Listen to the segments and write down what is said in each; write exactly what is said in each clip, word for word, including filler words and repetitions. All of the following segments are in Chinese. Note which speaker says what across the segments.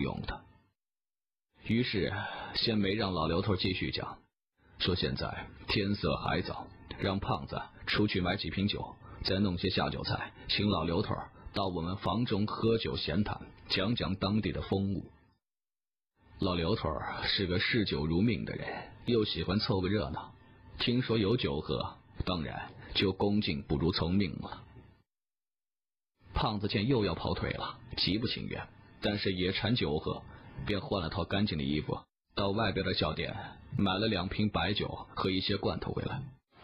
Speaker 1: 用的。于是先没让老刘头继续讲，说现在天色还早，让胖子出去买几瓶酒，再弄些下酒菜，请老刘头到我们房中喝酒闲谈，讲讲当地的风物。老刘头是个嗜酒如命的人，又喜欢凑个热闹，听说有酒喝，当然就恭敬不如从命了。胖子见又要跑腿了，极不情愿，但是也馋酒喝，便换了套干净的衣服，到外边的小店买了两瓶白酒和一些罐头回来。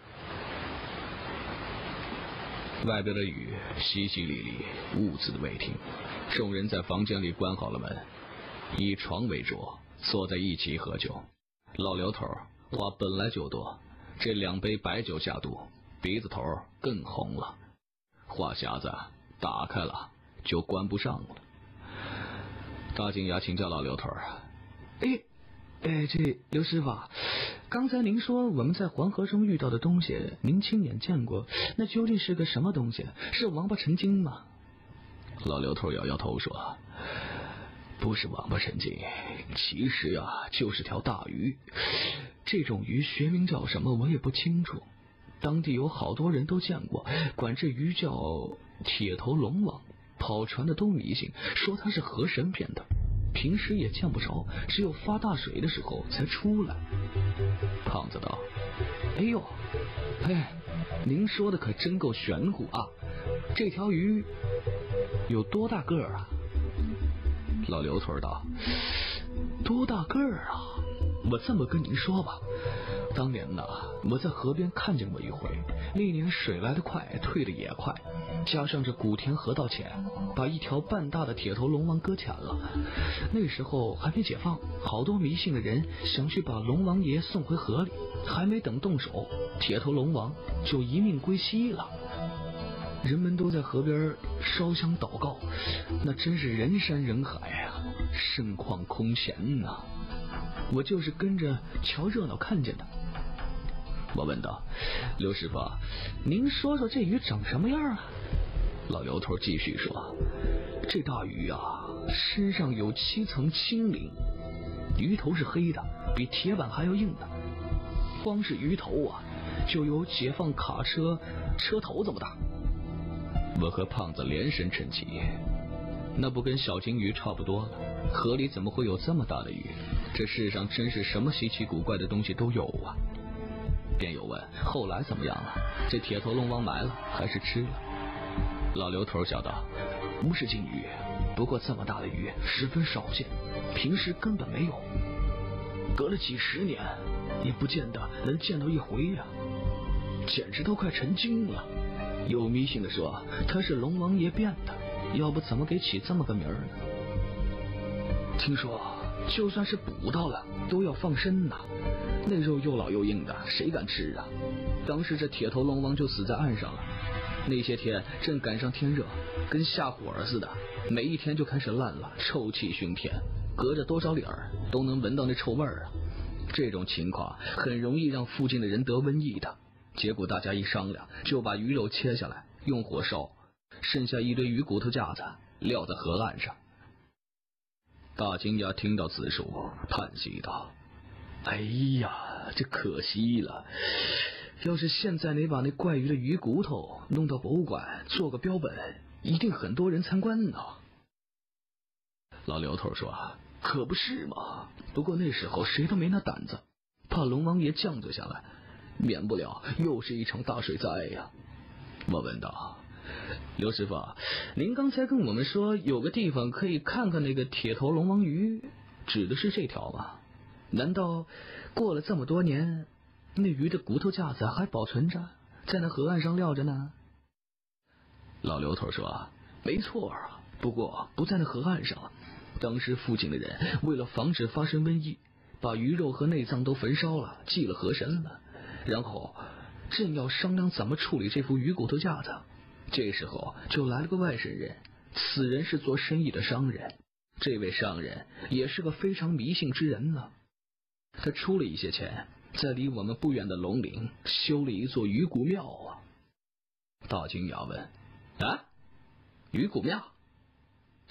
Speaker 1: 外边的雨淅淅沥沥，兀自未停，众人在房间里关好了门，以床为桌，坐在一起喝酒。老刘头话本来就多，这两杯白酒下肚，鼻子头更红了，话匣子打开了就关不上了。大金牙请教老刘头：
Speaker 2: 哎哎，这刘师傅，刚才您说我们在黄河中遇到的东西您亲眼见过，那究竟是个什么东西？是王八成精吗？
Speaker 1: 老刘头摇摇头说：不是王八成精，其实啊就是条大鱼。
Speaker 2: 这种鱼学名叫什么我也不清楚，当地有好多人都见过，管这鱼叫铁头龙王，跑船的都迷信，说它是河神变的，平时也见不着，只有发大水的时候才出来。
Speaker 1: 胖子道：
Speaker 2: 哎呦，哎，您说的可真够玄乎啊！这条鱼有多大个儿啊？
Speaker 1: 老刘头道：
Speaker 2: 多大个儿啊？我这么跟您说吧，当年呢，我在河边看见过一回，那年水来得快，退得也快，加上这古田河道浅，把一条半大的铁头龙王搁浅了。那时候还没解放，好多迷信的人想去把龙王爷送回河里，还没等动手，铁头龙王就一命归西了。人们都在河边烧香祷告，那真是人山人海啊，盛况空前呐、啊。我就是跟着瞧热闹看见的。
Speaker 1: 我问道：刘师傅，
Speaker 2: 您说说这鱼长什么样啊？
Speaker 1: 老刘头继续说：
Speaker 2: 这大鱼啊，身上有七层青鳞，鱼头是黑的，比铁板还要硬的，光是鱼头啊就有解放卡车车头这么大。
Speaker 1: 我和胖子连声称奇，那不跟小金鱼差不多了？河里怎么会有这么大的鱼？这世上真是什么稀奇古怪的东西都有啊。便有问后来怎么样了？这铁头龙王埋了还是吃了？老刘头笑道：
Speaker 2: 不是金鱼，不过这么大的鱼十分少见，平时根本没有，隔了几十年也不见得能见到一回呀、啊，简直都快成精了。有迷信的说他是龙王爷变的，要不怎么给起这么个名儿呢？听说就算是捕到了都要放生呐，那肉又老又硬的，谁敢吃啊？当时这铁头龙王就死在岸上了，那些天正赶上天热，跟下火似的，每一天就开始烂了，臭气熏天，隔着多少里儿都能闻到那臭味儿啊！这种情况很容易让附近的人得瘟疫的。结果大家一商量，就把鱼肉切下来用火烧，剩下一堆鱼骨头架子撂在河岸上。大金牙听到此处，叹息道：哎呀，这可惜了，要是现在你把那怪鱼的鱼骨头弄到博物馆做个标本，一定很多人参观呢。
Speaker 1: 老刘头说：
Speaker 2: 可不是嘛，不过那时候谁都没那胆子，怕龙王爷降罪下来，免不了又是一场大水灾呀。
Speaker 1: 我问道：
Speaker 2: 刘师傅，您刚才跟我们说有个地方可以看看那个铁头龙王鱼，指的是这条吗？难道过了这么多年，那鱼的骨头架子还保存着，在那河岸上撂着呢？
Speaker 1: 老刘头说：
Speaker 2: 没错啊，不过不在那河岸上，当时附近的人为了防止发生瘟疫，把鱼肉和内脏都焚烧了，祭了河神了，然后正要商量怎么处理这副鱼骨头架子，这时候就来了个外省人，此人是做生意的商人，这位商人也是个非常迷信之人呢。他出了一些钱，在离我们不远的龙岭修了一座鱼骨庙啊。
Speaker 1: 大金牙问：啊，鱼骨庙？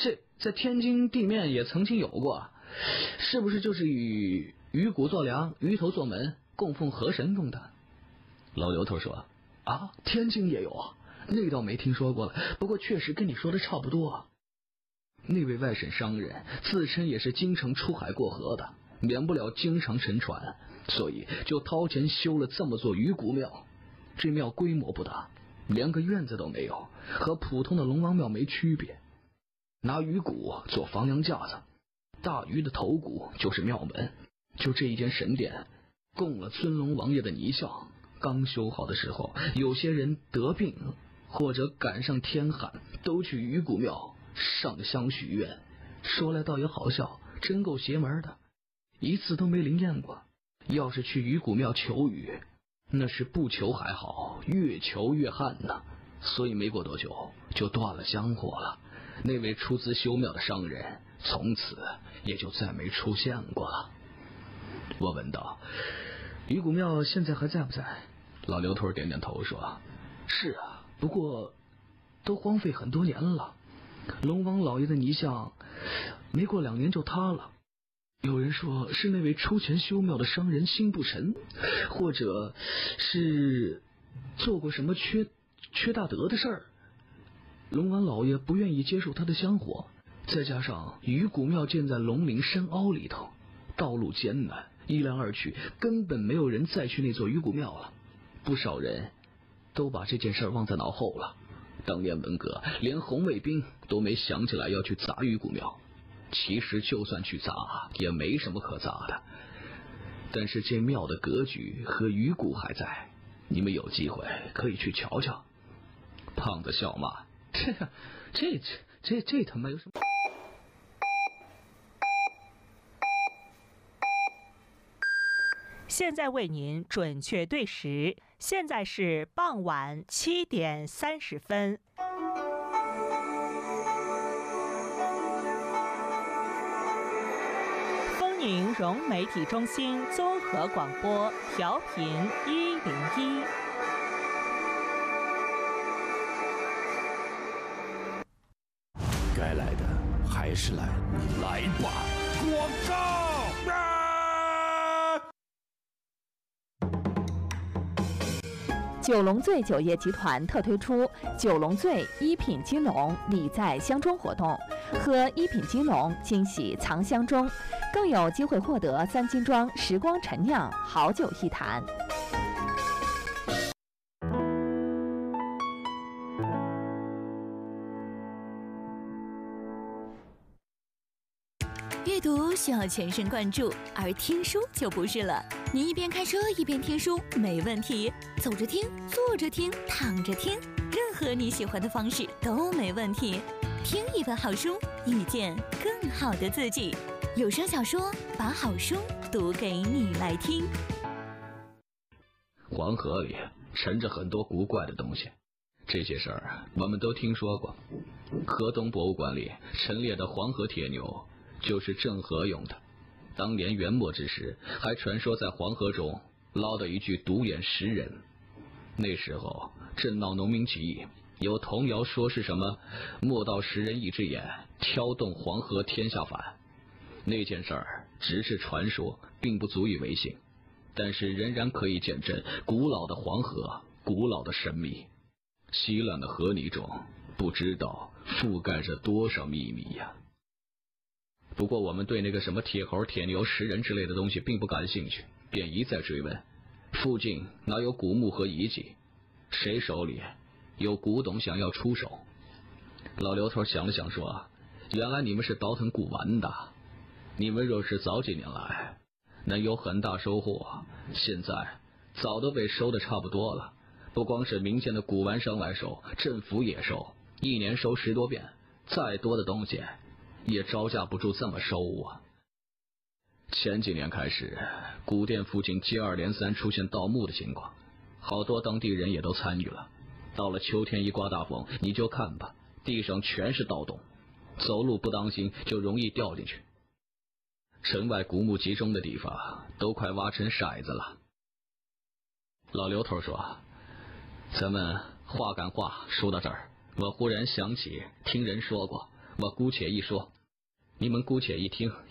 Speaker 2: 这在天津地面也曾经有过，是不是就是以鱼骨做梁，鱼头做门，供奉河神用的？
Speaker 1: 老刘头说：
Speaker 2: 啊，天津也有啊，那倒没听说过了，不过确实跟你说的差不多。那位外省商人自称也是京城出海过河的，免不了经常沉船，所以就掏钱修了这么座鱼骨庙。这庙规模不大，连个院子都没有，和普通的龙王庙没区别。拿鱼骨做房梁架子，大鱼的头骨就是庙门。就这一间神殿，供了尊龙王爷的泥像。刚修好的时候，有些人得病或者赶上天旱，都去鱼骨庙上香许愿。说来倒也好笑，真够邪门的，一次都没灵验过。要是去鱼骨庙求雨，那是不求还好，越求越旱呢。所以没过多久就断了香火了。那位出资修庙的商人从此也就再没出现过了。我问道：鱼骨庙现在还在不在？
Speaker 1: 老刘头点点头说：
Speaker 2: 是啊，不过都荒废很多年了。龙王老爷的泥像没过两年就塌了。有人说是那位出钱修庙的商人心不沉，或者是做过什么缺缺大德的事儿，龙王老爷不愿意接受他的香火。再加上鱼骨庙建在龙陵深凹里头，道路艰难，一来二去根本没有人再去那座鱼骨庙了。不少人都把这件事忘在脑后了。当年文革，连红卫兵都没想起来要去砸鱼骨庙。其实就算去砸，也没什么可砸的。但是这庙的格局和鱼骨还在，你们有机会可以去瞧瞧。胖子笑骂：这这这这这他妈有什么？
Speaker 3: 现在为您准确对时，现在是傍晚七点三十分。丰宁融媒体中心综合广播，调频一零一。
Speaker 4: 该来的还是来，来吧！广告。啊
Speaker 5: 九龙醉酒业集团特推出九龙醉一品金龙礼在箱中活动，喝一品金龙惊喜藏箱中，更有机会获得三金庄时光陈酿好酒一坛。
Speaker 6: 阅读需要全神贯注，而听书就不是了。你一边开车一边听书没问题，走着听、坐着听、躺着听，任何你喜欢的方式都没问题。听一本好书，遇见更好的自己。有声小说，把好书读给你来听。
Speaker 1: 黄河里沉着很多古怪的东西，这些事儿我们都听说过。河东博物馆里陈列的黄河铁牛就是郑和用的。当年元末之时，还传说在黄河中捞到一具独眼石人。那时候正闹农民起义，有童谣说是什么莫道石人一只眼，挑动黄河天下反。那件事儿只是传说，并不足以为信，但是仍然可以见证古老的黄河，古老的神秘。稀烂的河泥中不知道覆盖着多少秘密呀。不过我们对那个什么铁猴、铁牛、石人之类的东西并不感兴趣，便一再追问附近哪有古墓和遗迹，谁手里有古董想要出手。老刘头想了想说，原来你们是倒腾古玩的，你们若是早几年来能有很大收获，现在早都被收的差不多了。不光是民间的古玩商来收，政府也收，一年收十多遍，再多的东西也招架不住这么收啊！前几年开始，古店附近接二连三出现盗墓的情况，好多当地人也都参与了。到了秋天一刮大风，你就看吧，地上全是盗洞，走路不当心就容易掉进去。城外古墓集中的地方都快挖成骰子了。老刘头说，咱们话赶话说到这儿，我忽然想起听人说过， 我姑且一说，你们姑且一听